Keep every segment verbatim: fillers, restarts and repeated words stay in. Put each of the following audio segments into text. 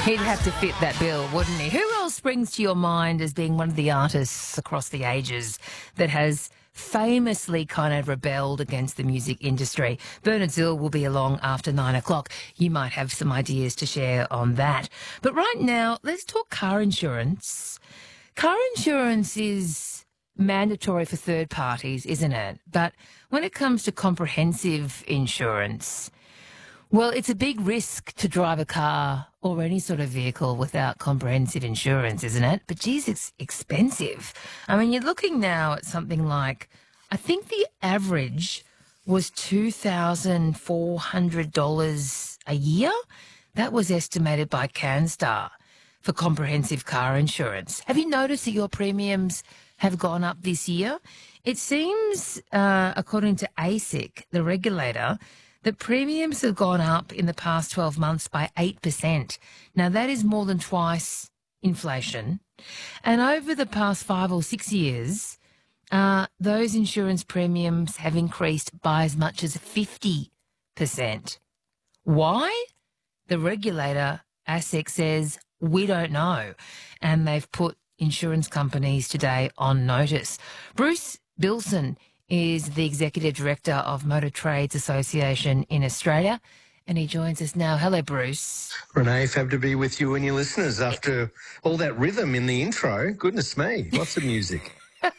He'd have to fit that bill, wouldn't he? Who else springs to your mind as being one of the artists across the ages that has famously kind of rebelled against the music industry? Bernard Zill will be along after nine o'clock. You might have some ideas to share on that. But right now, let's talk car insurance. Car insurance is mandatory for third parties, isn't it? But when it comes to comprehensive insurance, well, it's a big risk to drive a car or any sort of vehicle without comprehensive insurance, isn't it? But geez, it's expensive. I mean, you're looking now at something like, I think the average was two thousand four hundred dollars a year. That was estimated by CanStar for comprehensive car insurance. Have you noticed that your premiums have gone up this year? It seems, uh, according to A S I C, the regulator, that premiums have gone up in the past twelve months by eight percent. Now, that is more than twice inflation. And over the past five or six years, uh, those insurance premiums have increased by as much as fifty percent. Why? The regulator, A S I C, says, we don't know. And they've put insurance companies today on notice. Bruce Bilson is the Executive Director of Motor Trades Association in Australia, and he joins us now. Hello, Bruce. Renee, fab to be with you and your listeners after all that rhythm in the intro. Goodness me, lots of music.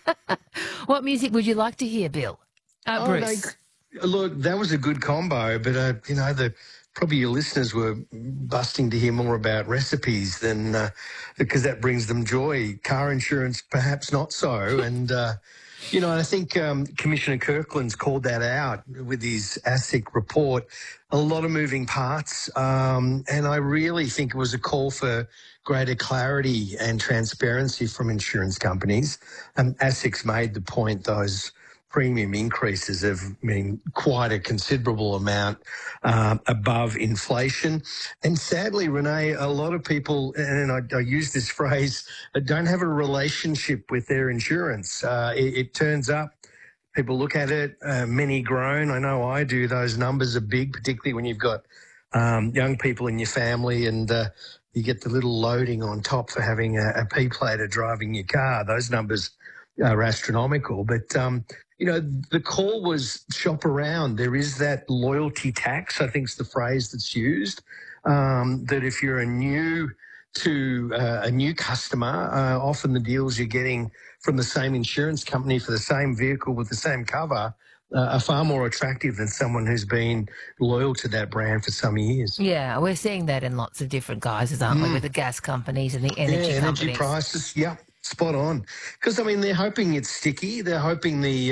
What music would you like to hear, Bill? Uh, oh, Bruce. No, look, that was a good combo, but, uh, you know, the probably your listeners were busting to hear more about recipes than uh, because that brings them joy. Car insurance, perhaps not so, and... Uh, You know, and I think um, Commissioner Kirkland's called that out with his A S I C report. A lot of moving parts, um, and I really think it was a call for greater clarity and transparency from insurance companies. Um, A S I C's made the point those premium increases have been quite a considerable amount uh, above inflation. And sadly, Renee, a lot of people, and I, I use this phrase, don't have a relationship with their insurance. Uh, it, it turns up, people look at it, uh, many groan. I know I do. Those numbers are big, particularly when you've got um, young people in your family and uh, you get the little loading on top for having a, a P-plater driving your car. Those numbers are astronomical. But, um, you know, the call was shop around. There is that loyalty tax, I think is the phrase that's used, um, that if you're a new to uh, a new customer, uh, often the deals you're getting from the same insurance company for the same vehicle with the same cover uh, are far more attractive than someone who's been loyal to that brand for some years. Yeah, we're seeing that in lots of different guises, aren't Mm. we, with the gas companies and the energy yeah, companies. energy prices, yeah, spot on. Because, I mean, they're hoping it's sticky. They're hoping the